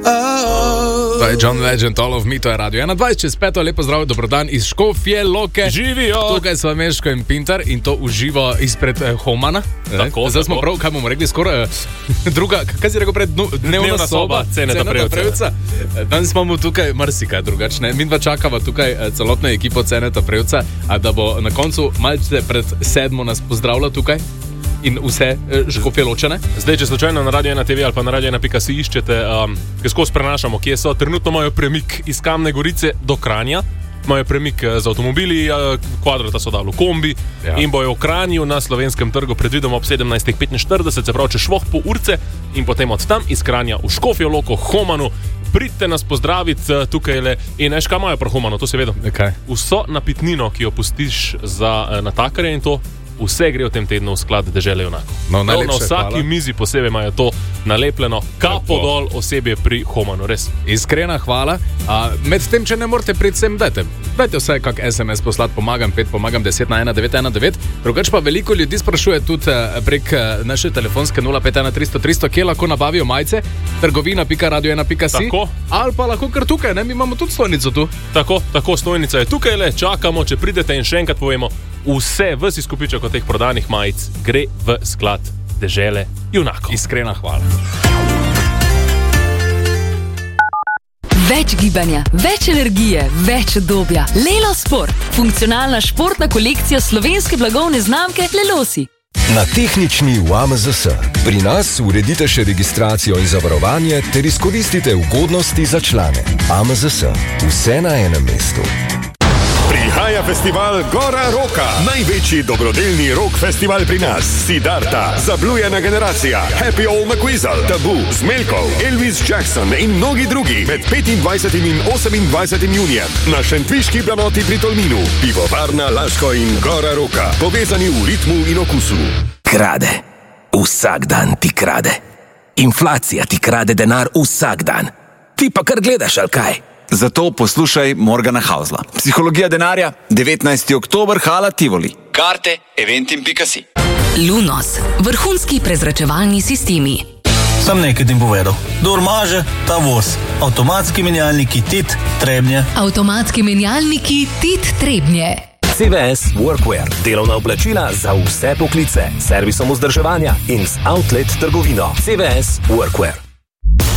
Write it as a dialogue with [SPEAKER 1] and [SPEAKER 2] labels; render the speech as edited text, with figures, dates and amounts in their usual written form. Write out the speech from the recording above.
[SPEAKER 1] To je John Legend, All of Me, to je Radio 21, čez 5, lepo zdrav, dobrodan iz Škofje Loke.
[SPEAKER 2] Živijo!
[SPEAKER 1] Tukaj so Meško in Pintar in to uživo izpred Homana.
[SPEAKER 2] Tako,
[SPEAKER 1] zdaj smo prav, kaj bomo rekli, skoraj druga, kaj si rekel pred dnevna soba,
[SPEAKER 2] Ceneta Prevca.
[SPEAKER 1] Danes imamo tukaj marsikaj drugačne. Mi dva čakava tukaj celotno ekipo Ceneta Prevca, a da bo na koncu malce pred 7 nas pozdravila tukaj. In vse Škofje Ločane.
[SPEAKER 2] Zdaj, če slučajno na Radio 1 TV ali pa na Radio 1.si iščete, ki skozi prenašamo, kje so, trenutno imajo premik iz Kamne Gorice do Kranja, imajo premik z avtomobili, Kvadrata so dali v kombi in bojo v Kranju na Slovenskem trgu predvidoma ob 17.45, se pravi, če švoh po urce in potem od tam iz Kranja v Škofjo Loko, Homanu. Pridite nas pozdraviti tukaj in veš, kaj imajo pri Homanu, to se vedo.
[SPEAKER 1] Okay.
[SPEAKER 2] Vso napitnino, ki jo pustiš za natakarje in to, vse gre v tem tednu v sklad Dežele junakov.
[SPEAKER 1] No,
[SPEAKER 2] na vsaki mizi posebej imajo to nalepljeno, kapo dol osebje pri Homanu, res.
[SPEAKER 1] Iskrena hvala. Med tem, če ne morete priti sem, dajte vsaj kak SMS poslati, pomagam 10 na 1919. Drugač pa veliko ljudi sprašuje tudi prek naše telefonske 051 300 300, kje lahko nabavijo majice, trgovina.radio1.si. Ali pa lahko kar tukaj, ne? Mi imamo tudi stojnico tu.
[SPEAKER 2] Tako, stojnica je tukaj, čakamo, če pridete in še enkrat povemo, ves izkupiček od teh prodanih majic gre v sklad Dežele junakov.
[SPEAKER 1] Iskrena hvala.
[SPEAKER 3] Več gibanja, več energije, več udobja. Lelo Sport. Funkcionalna športna kolekcija slovenske blagovne znamke Lelosi.
[SPEAKER 4] Na tehnični v AMZS. Pri nas uredite še registracijo in zavarovanje ter izkoristite ugodnosti za člane. AMZS. Vse na enem mestu.
[SPEAKER 5] Prihaja festival Gora Roka. Največji dobrodelni rock festival pri nas. Siddharta, Zablujena generacija, Happy Old McWeasel, Tabu, Zmelkov, Elvis Jackson in mnogi drugi med 25. in 28. junijem na šentviški planoti pri Tolminu. Pivovarna Laško in Gora Roka. Povezani v ritmu in okusu.
[SPEAKER 6] Krade. Vsak dan ti krade. Inflacija ti krade denar vsak dan. Ti pa kar gledaš, ali kaj?
[SPEAKER 7] Zato poslušaj Morgana Hausla. Psihologija denarja, 19. oktober, Hala Tivoli.
[SPEAKER 8] Karte eventim.si.
[SPEAKER 3] Lunos. Vrhunski prezračevalni sistemi.
[SPEAKER 9] Sam nekaj tim povedal. Kdor maže, ta voz. Avtomatski menjalniki TIT Trebnje.
[SPEAKER 3] Avtomatski menjalniki TIT Trebnje.
[SPEAKER 10] CVS Workwear. Delovna oblačila za vse poklice. Servisom vzdrževanja in z outlet trgovino. CVS Workwear.